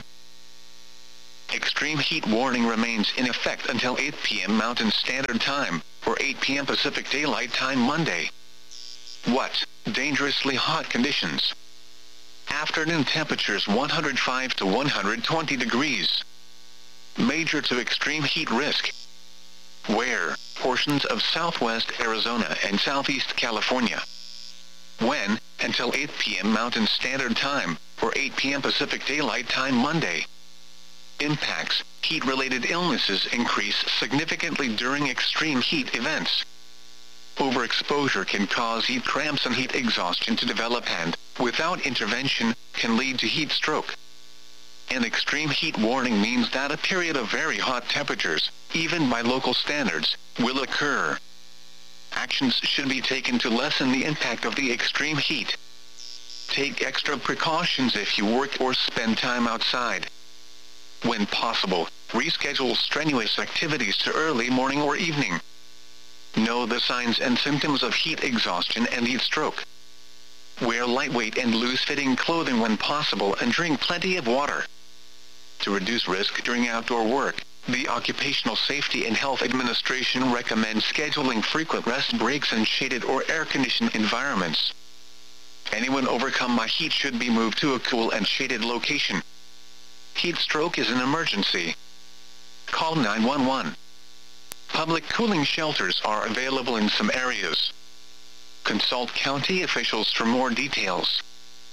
Extreme heat warning remains in effect until eight p m Mountain Standard Time, or eight p m Pacific Daylight Time Monday. What? Dangerously hot conditions. Afternoon temperatures one hundred five to one hundred twenty degrees. Major to extreme heat risk. Where? Portions of southwest Arizona and southeast California. When? Until eight p m Mountain Standard Time, or eight p m Pacific Daylight Time Monday. Impacts. Heat-related illnesses increase significantly during extreme heat events. Overexposure can cause heat cramps and heat exhaustion to develop and, without intervention, can lead to heat stroke. An extreme heat warning means that a period of very hot temperatures, even by local standards, will occur. Actions should be taken to lessen the impact of the extreme heat. Take extra precautions if you work or spend time outside. When possible, reschedule strenuous activities to early morning or evening. Know the signs and symptoms of heat exhaustion and heat stroke. Wear lightweight and loose-fitting clothing when possible and drink plenty of water. To reduce risk during outdoor work, the Occupational Safety and Health Administration recommends scheduling frequent rest breaks in shaded or air-conditioned environments. Anyone overcome by heat should be moved to a cool and shaded location. Heat stroke is an emergency. Call nine one one. Public cooling shelters are available in some areas. Consult county officials for more details.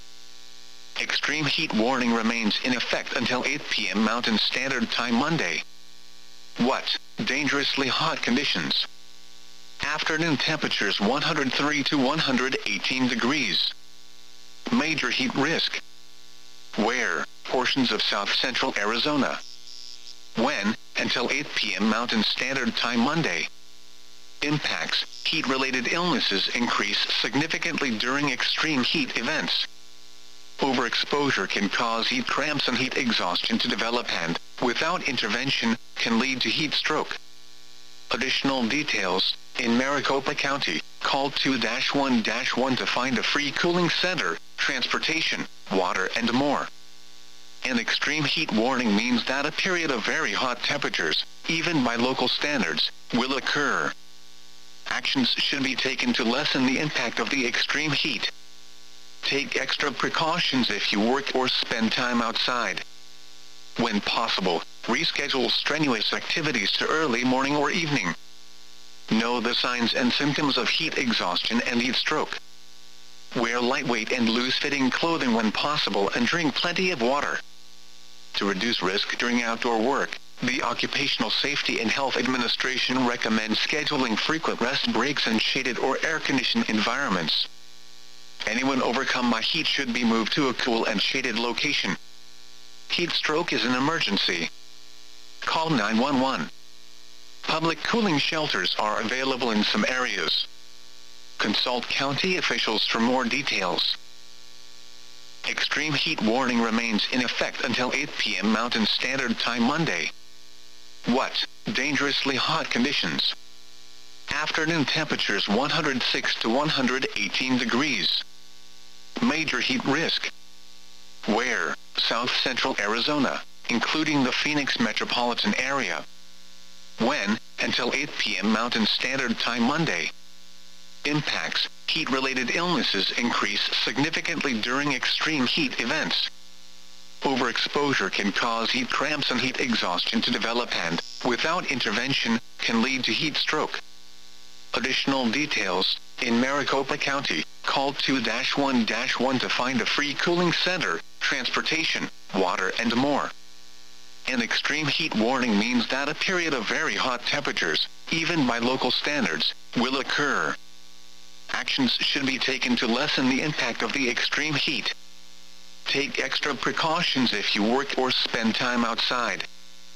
Extreme heat warning remains in effect until eight p m Mountain Standard Time Monday. What? Dangerously hot conditions. Afternoon temperatures one hundred three to one hundred eighteen degrees. Major heat risk. Where? Portions of south-central Arizona. When? Until eight p m Mountain Standard Time Monday. Impacts. Heat-related illnesses increase significantly during extreme heat events. Overexposure can cause heat cramps and heat exhaustion to develop and, without intervention, can lead to heat stroke. Additional details. In Maricopa County, call two one one to find a free cooling center, transportation, water and more. An extreme heat warning means that a period of very hot temperatures, even by local standards, will occur. Actions should be taken to lessen the impact of the extreme heat. Take extra precautions if you work or spend time outside. When possible, reschedule strenuous activities to early morning or evening. Know the signs and symptoms of heat exhaustion and heat stroke. Wear lightweight and loose-fitting clothing when possible and drink plenty of water. To reduce risk during outdoor work, the Occupational Safety and Health Administration recommends scheduling frequent rest breaks in shaded or air-conditioned environments. Anyone overcome by heat should be moved to a cool and shaded location. Heat stroke is an emergency. Call nine one one. Public cooling shelters are available in some areas. Consult county officials for more details. Extreme heat warning remains in effect until eight p m Mountain Standard Time Monday. What? Dangerously hot conditions. Afternoon temperatures one hundred six to one hundred eighteen degrees. Major heat risk. Where? South-central Arizona, including the Phoenix metropolitan area. When? Until eight p m Mountain Standard Time Monday. Impacts. Heat-related illnesses increase significantly during extreme heat events. Overexposure can cause heat cramps and heat exhaustion to develop and, without intervention, can lead to heat stroke. Additional details. In Maricopa County, call two one one to find a free cooling center, transportation, water and more. An extreme heat warning means that a period of very hot temperatures, even by local standards, will occur. Actions should be taken to lessen the impact of the extreme heat. Take extra precautions if you work or spend time outside.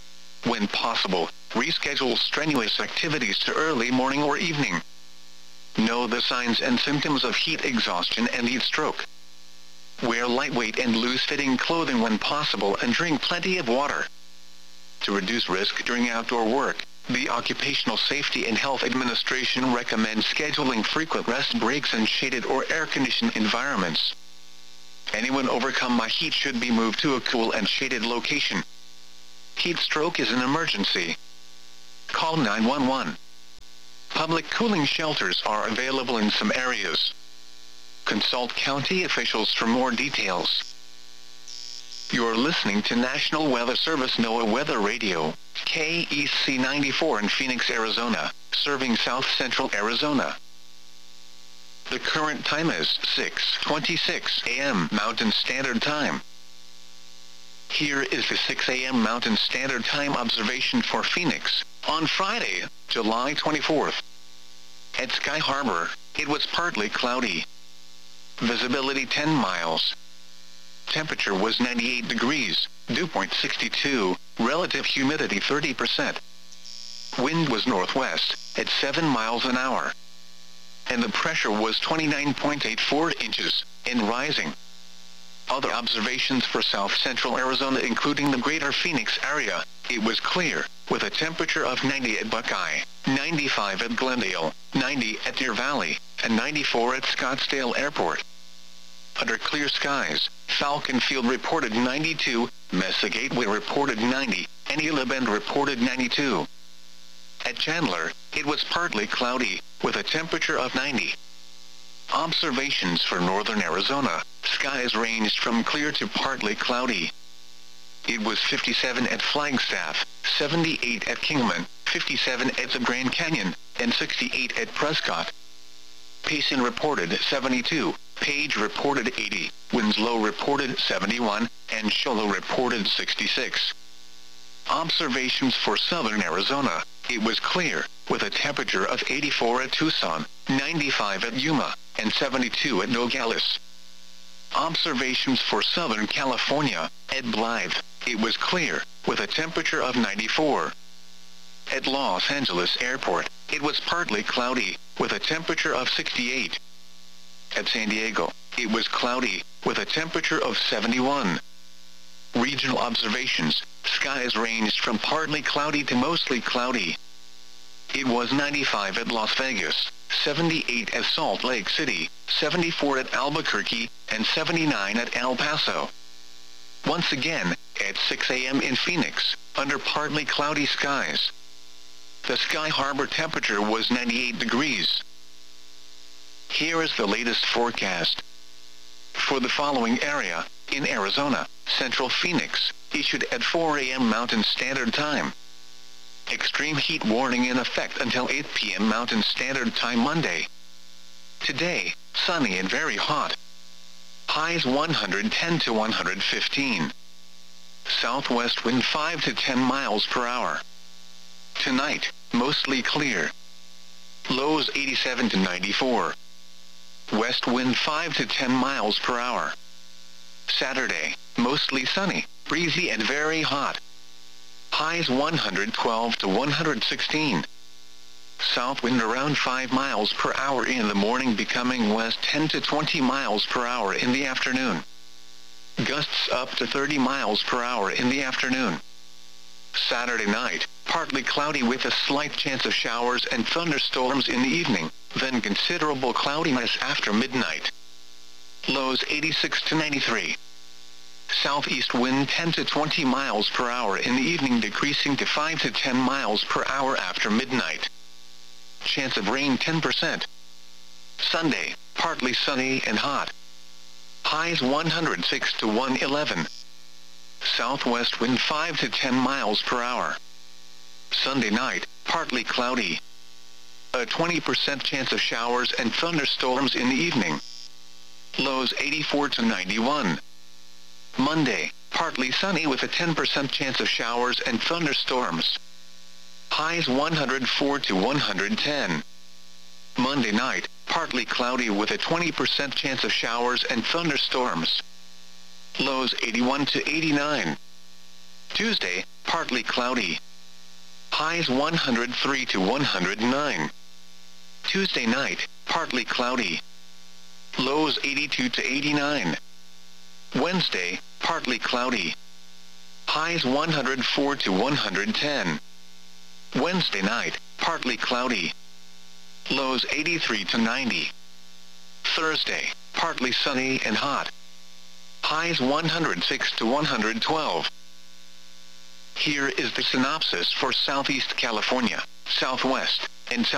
When possible, reschedule strenuous activities to early morning or evening. Know the signs and symptoms of heat exhaustion and heat stroke. Wear lightweight and loose-fitting clothing when possible and drink plenty of water. To reduce risk during outdoor work, the Occupational Safety and Health Administration recommends scheduling frequent rest breaks in shaded or air-conditioned environments. Anyone overcome by heat should be moved to a cool and shaded location. Heat stroke is an emergency. Call nine one one. Public cooling shelters are available in some areas. Consult county officials for more details. You're listening to National Weather Service NOAA Weather Radio, K E C ninety-four in Phoenix, Arizona, serving south central Arizona. The current time is six twenty-six a m Mountain Standard Time. Here is the six a m Mountain Standard Time observation for Phoenix on Friday, July twenty-fourth. At Sky Harbor, it was partly cloudy. Visibility ten miles. Temperature was ninety-eight degrees, dew point sixty-two, relative humidity thirty percent. Wind was northwest, at seven miles an hour. And the pressure was twenty-nine point eight four inches, and rising. Other observations for south central Arizona including the greater Phoenix area, it was clear, with a temperature of ninety at Buckeye, ninety-five at Glendale, ninety at Deer Valley, and ninety-four at Scottsdale Airport. Under clear skies, Falcon Field reported ninety-two, Mesa Gateway reported ninety, and Gila Bend reported ninety-two. At Chandler, it was partly cloudy, with a temperature of ninety. Observations for northern Arizona, skies ranged from clear to partly cloudy. It was fifty-seven at Flagstaff, seventy-eight at Kingman, fifty-seven at the Grand Canyon, and sixty-eight at Prescott. Payson reported seventy-two, Page reported eighty, Winslow reported seventy-one, and Show Low reported sixty-six. Observations for southern Arizona, it was clear, with a temperature of eighty-four at Tucson, ninety-five at Yuma, and seventy-two at Nogales. Observations for southern California, at Blythe, it was clear, with a temperature of ninety-four. At Los Angeles Airport, it was partly cloudy, with a temperature of sixty-eight. At San Diego, it was cloudy, with a temperature of seventy-one. Regional observations, skies ranged from partly cloudy to mostly cloudy. It was ninety-five at Las Vegas, seventy-eight at Salt Lake City, seventy-four at Albuquerque, and seventy-nine at El Paso. Once again, at six a m in Phoenix, under partly cloudy skies. The Sky Harbor temperature was ninety-eight degrees. Here is the latest forecast. For the following area, in Arizona, Central Phoenix, issued at four a m Mountain Standard Time. Extreme heat warning in effect until eight p m Mountain Standard Time Monday. Today, sunny and very hot. Highs one hundred ten to one hundred fifteen. Southwest wind five to ten miles per hour. Tonight, mostly clear. Lows eighty-seven to ninety-four. West wind five to ten miles per hour. Saturday, mostly sunny, breezy and very hot. Highs one hundred twelve to one hundred sixteen. South wind around five miles per hour in the morning, becoming west ten to twenty miles per hour in the afternoon. Gusts up to thirty miles per hour in the afternoon. Saturday night, partly cloudy with a slight chance of showers and thunderstorms in the evening, then considerable cloudiness after midnight. Lows eighty-six to ninety-three. Southeast wind ten to twenty miles per hour in the evening, decreasing to five to ten miles per hour after midnight. Chance of rain ten percent. Sunday, partly sunny and hot. Highs one hundred six to one hundred eleven. Southwest wind five to ten miles per hour. Sunday night, partly cloudy. A twenty percent chance of showers and thunderstorms in the evening. Lows eighty-four to ninety-one. Monday, partly sunny with a ten percent chance of showers and thunderstorms. Highs one hundred four to one hundred ten. Monday night, partly cloudy with a twenty percent chance of showers and thunderstorms. Lows eighty-one to eighty-nine. Tuesday, partly cloudy. Highs one hundred three to one hundred nine. Tuesday night, partly cloudy. Lows eighty-two to eighty-nine. Wednesday, partly cloudy. Highs one hundred four to one hundred ten. Wednesday night, partly cloudy. Lows eighty-three to ninety. Thursday, partly sunny and hot. Highs one hundred six to one hundred twelve. Here is the synopsis for Southeast California, Southwest, and South